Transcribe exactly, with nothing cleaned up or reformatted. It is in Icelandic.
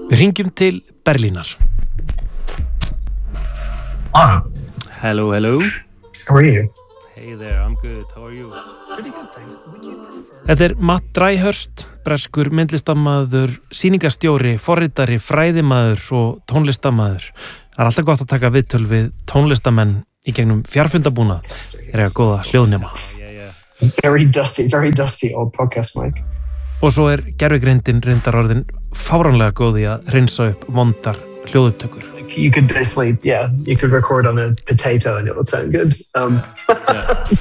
Við hringjum til Berlínar. Oh. Hello, hello. How are you? Hey there, I'm good. How are you? Pretty good, thanks. Would you prefer... Þetta er Matt Dryhurst, breskur myndlistarmaður, sýningastjóri, forritari, fræðimaður og tónlistarmaður. Það er alltaf gott að taka viðtöl við tónlistamenn í gegnum fjarfundabúnað. Er eiga góða hljóðnema. Very dusty, very dusty old podcast mic. Og svo er gervigreindin reyndar orðin fáránlega góð í að hreinsa upp vondar hljóðupptökur. You could basically, yeah, you could record on a potato and it would sound good. Um, yeah.